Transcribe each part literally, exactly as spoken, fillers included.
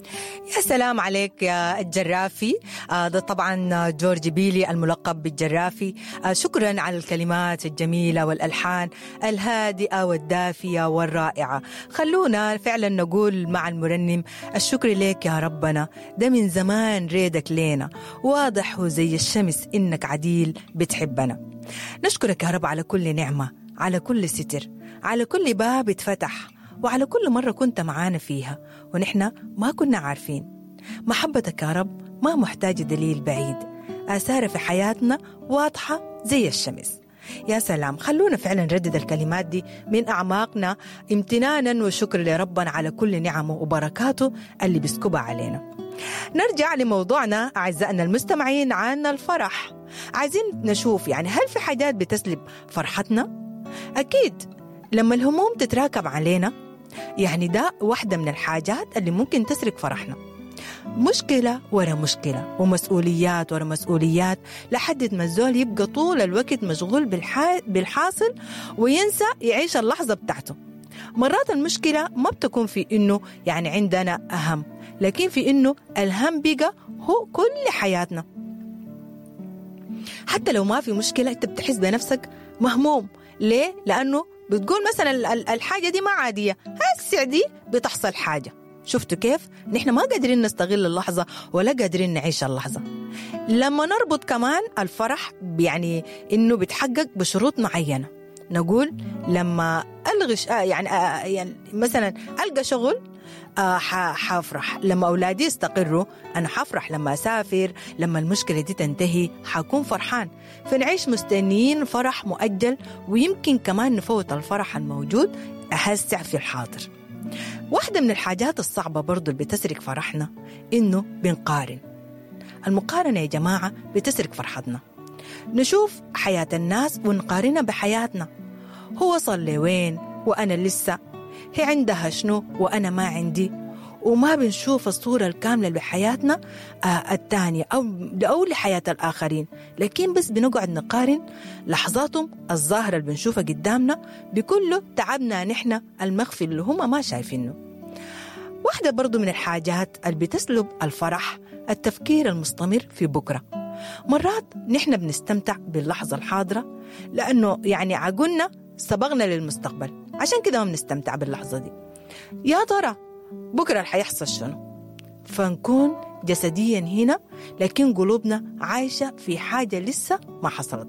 يا سلام عليك يا الجرافي. آه ده طبعا جورج بيلي الملقب بالجرافي. آه شكرا على الكلمات الجميلة والألحان الهادئة والدافية والرائعة. خلونا فعلا نقول مع المرنم: الشكر لك يا ربنا، ده من زمان ريدك لينا، واضح زي الشمس إنك عديل بتحبنا. نشكرك يا رب على كل نعمة، على كل ستر، على كل باب اتفتح، وعلى كل مرة كنت معانا فيها ونحن ما كنا عارفين. محبتك يا رب ما محتاج دليل بعيد، آثار في حياتنا واضحة زي الشمس. يا سلام، خلونا فعلا نردد الكلمات دي من أعماقنا، امتنانا وشكر لربنا على كل نعمه وبركاته اللي بيسكبها علينا. نرجع لموضوعنا أعزائنا المستمعين عن الفرح. عايزين نشوف يعني هل في حاجات بتسلب فرحتنا؟ أكيد لما الهموم تتراكم علينا، يعني ده واحدة من الحاجات اللي ممكن تسرق فرحنا. مشكلة ورا مشكلة ومسؤوليات ورا مسؤوليات لحد ما الزول يبقى طول الوقت مشغول بالحا... بالحاصل وينسى يعيش اللحظة بتاعته. مرات المشكلة ما بتكون في إنه يعني عندنا أهم، لكن في إنه الهم بقى هو كل حياتنا. حتى لو ما في مشكلة أنت بتحس بنفسك مهموم. ليه؟ لأنه بتقول مثلا الحاجة دي ما عادية، هسه دي بتحصل حاجة. شفتوا كيف؟ نحن ما قادرين نستغل اللحظة ولا قادرين نعيش اللحظة. لما نربط كمان الفرح يعني إنه بتحقق بشروط معينة، نقول لما ألغش آه يعني, آه يعني مثلا ألقى شغل آه حافرح، لما أولادي يستقروا أنا حافرح، لما أسافر، لما المشكلة دي تنتهي حكون فرحان. فنعيش مستنيين فرح مؤجل، ويمكن كمان نفوت الفرح الموجود أهسع في الحاضر. واحدة من الحاجات الصعبة برضو اللي بتسرق فرحنا إنه بنقارن. المقارنة يا جماعة بتسرق فرحتنا. نشوف حياة الناس ونقارنها بحياتنا، هو وصل لوين وأنا لسه، هي عندها شنو وأنا ما عندي، وما بنشوف الصورة الكاملة لحياتنا آه التانية أو, أو لحياة الآخرين، لكن بس بنقعد نقارن لحظاتهم الظاهرة اللي بنشوفها قدامنا بكله تعبنا نحن المخفي اللي هم ما شايفينه. واحدة برضو من الحاجات اللي بتسلب الفرح التفكير المستمر في بكرة. مرات نحن بنستمتع باللحظة الحاضرة لأنه يعني عقولنا سبقنا للمستقبل، عشان كده ما بنستمتع باللحظة دي. يا ترى بكرة حيحصل شنو؟ فنكون جسديا هنا لكن قلوبنا عايشة في حاجة لسه ما حصلت.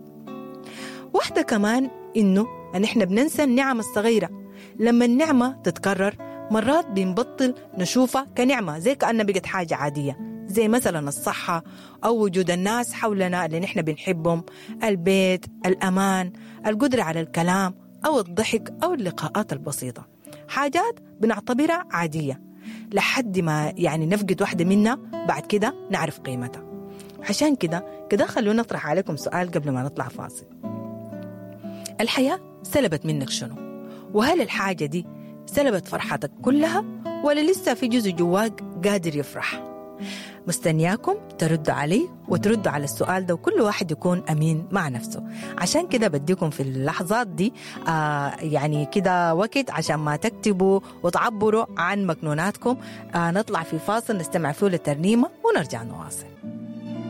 واحدة كمان إنه نحن بننسى النعم الصغيرة. لما النعمة تتكرر مرات بنبطل نشوفها كنعمة، زي كأنها بقت حاجة عادية، زي مثلا الصحة أو وجود الناس حولنا اللي نحن بنحبهم، البيت، الأمان، القدرة على الكلام أو الضحك أو اللقاءات البسيطة. حاجات بنعتبرها عادية لحد ما يعني نفقد واحدة منها، بعد كده نعرف قيمتها. عشان كده كده خلونا نطرح عليكم سؤال قبل ما نطلع فاصل. الحياة سلبت منك شنو؟ وهل الحاجة دي سلبت فرحتك كلها ولا لسه في جزء جواك قادر يفرح؟ مستنياكم تردوا علي وتردوا على السؤال ده، وكل واحد يكون أمين مع نفسه. عشان كده بديكم في اللحظات دي آه يعني كده وقت عشان ما تكتبوا وتعبروا عن مكنوناتكم. آه نطلع في فاصل نستمع فيه للترنيمة ونرجع نواصل.